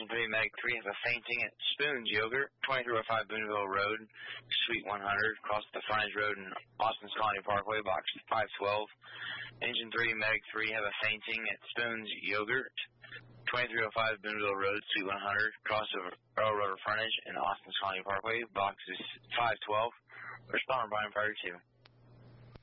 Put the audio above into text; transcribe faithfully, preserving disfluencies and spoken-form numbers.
Engine three, Meg three have a fainting at Spoons Yogurt, twenty-three oh five Boonville Road, Suite one hundred, across the Frontage Road and Austin's Colony Parkway, box five twelve. Engine three, Meg three have a fainting at Spoons Yogurt, twenty-three oh five Boonville Road, Suite one hundred, across the Railroad Frontage and Austin's Colony Parkway, boxes five twelve. Responder Brian Fire two.